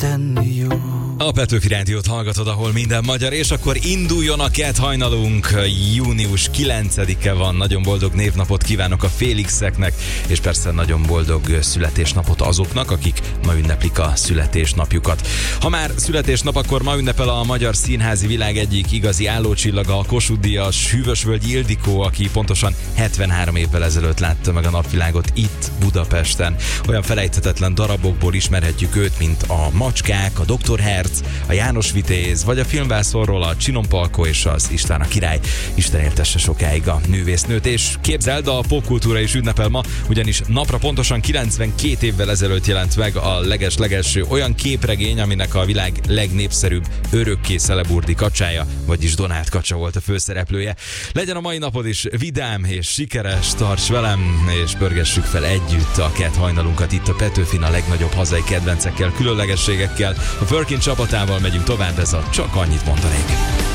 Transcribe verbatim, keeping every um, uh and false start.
tenni jó. A Petőfi Rádiót hallgatod, ahol minden magyar, és akkor induljon a kett hajnalunk. június kilencedike van, nagyon boldog névnapot kívánok a Félixeknek, és persze nagyon boldog születésnapot azoknak, akik ma ünneplik a születésnapjukat. Ha már születésnap, akkor ma ünnepel a magyar színházi világ egyik igazi állócsillaga, a Kossuth-díjas Hűvösvölgyi Ildikó, aki pontosan hetvenhárom évvel ezelőtt látta meg a napvilágot itt Budapesten. Olyan felejthetetlen darabokból ismerhetjük őt, mint a Macskák, a doktor Herz, a János Vitéz, vagy a filmvászonról a Csinompalko és az István a király. Isten éltesse sokáig a művésznőt, és képzeld, a popkultúra is ünnepel ma, ugyanis napra pontosan kilencvenkét évvel ezelőtt jelent meg a leges-legelső olyan képregény, aminek a világ legnépszerűbb örökké szeleburdi kacsája, vagyis Donát kacsa volt a főszereplője. Legyen a mai napod is vidám és sikeres, tarts velem, és pörgessük fel együtt a kett hajnalunkat itt a Petőfin a legnagyobb hazai kedvencekkel, különlegességekkel. A Firkin csapatával megyünk tovább, ez a Csak annyit mondanék.